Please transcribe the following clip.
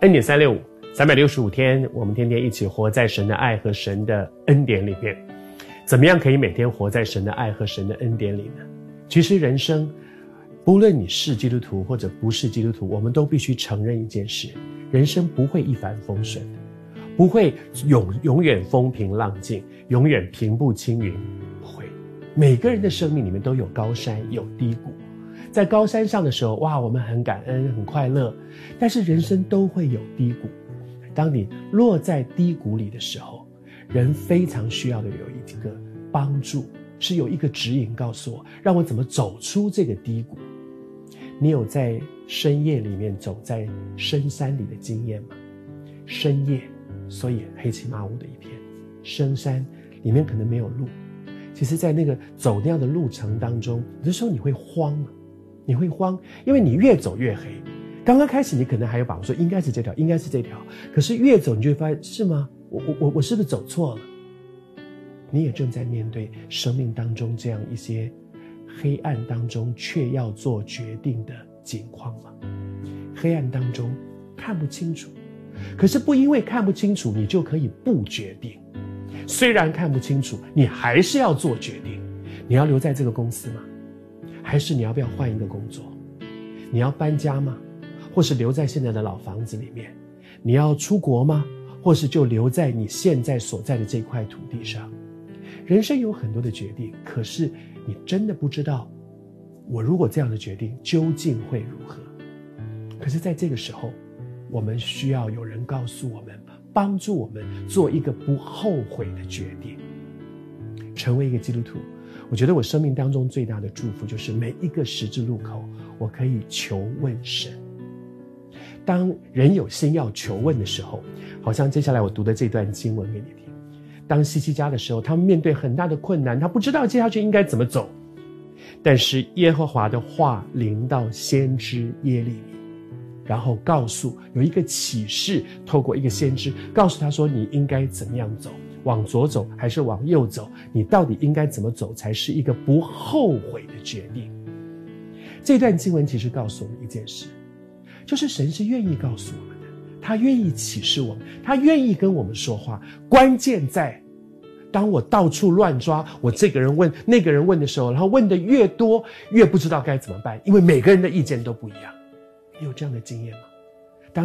恩典365 365天，我们天天一起活在神的爱和神的恩典里面。怎么样可以每天活在神的爱和神的恩典里呢？其实人生不论你是基督徒或者不是基督徒，我们都必须承认一件事，人生不会一帆风顺，不会永远风平浪静，永远平步青云，不会。每个人的生命里面都有高山有低谷，在高山上的时候，哇，我们很感恩很快乐，但是人生都会有低谷。当你落在低谷里的时候，人非常需要的有一个帮助，是有一个指引告诉我，让我怎么走出这个低谷。你有在深夜里面走在深山里的经验吗？深夜，所以黑漆麻乌的一片，深山里面可能没有路。其实在那个走那样的路程当中，有的时候你会慌啊，你会慌，因为你越走越黑。刚刚开始你可能还有把握说应该是这条，应该是这条，可是越走你就会发现，是吗？我是不是走错了？你也正在面对生命当中这样一些黑暗当中却要做决定的境况吗？黑暗当中看不清楚，可是不因为看不清楚你就可以不决定。虽然看不清楚，你还是要做决定。你要留在这个公司吗？还是你要不要换一个工作？你要搬家吗？或是留在现在的老房子里面？你要出国吗？或是就留在你现在所在的这块土地上？人生有很多的决定，可是你真的不知道，我如果这样的决定究竟会如何？可是在这个时候，我们需要有人告诉我们，帮助我们做一个不后悔的决定。成为一个基督徒，我觉得我生命当中最大的祝福就是每一个十字路口，我可以求问神。当人有心要求问的时候，好像接下来我读的这段经文给你听。当希西家的时候，他们面对很大的困难，他不知道接下去应该怎么走。但是耶和华的话临到先知耶利米，然后告诉有一个启示，透过一个先知告诉他说，你应该怎么样走，往左走还是往右走，你到底应该怎么走才是一个不后悔的决定。这段经文其实告诉我们一件事，就是神是愿意告诉我们的，他愿意启示我们，他愿意跟我们说话。关键在当我到处乱抓，我这个人问那个人问的时候，然后问的越多越不知道该怎么办，因为每个人的意见都不一样。你有这样的经验吗？